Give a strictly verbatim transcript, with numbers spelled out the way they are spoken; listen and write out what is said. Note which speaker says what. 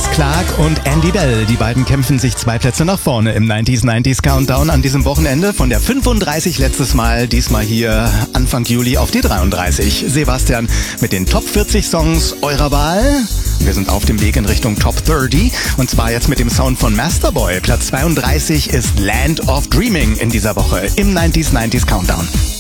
Speaker 1: Vince Clarke und Andy Bell. Die beiden kämpfen sich zwei Plätze nach vorne im neunziger neunziger Countdown an diesem Wochenende. Von der fünfunddreißig letztes Mal, diesmal hier Anfang Juli auf die dreiunddreißig. Sebastian mit den Top vierzig Songs eurer Wahl. Wir sind auf dem Weg in Richtung Top dreißig und zwar jetzt mit dem Sound von Masterboy. Platz zweiunddreißig ist Land of Dreaming in dieser Woche im neunziger neunziger Countdown.